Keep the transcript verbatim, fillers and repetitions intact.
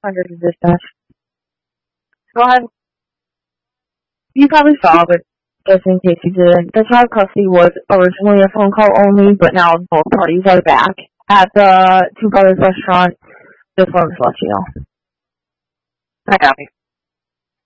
Under the dispatch. Go ahead. You probably saw, but just in case you didn't, the child custody was originally a phone call only, but now both parties are back at the Two Brothers restaurant. Just wanted to let you know. I copy.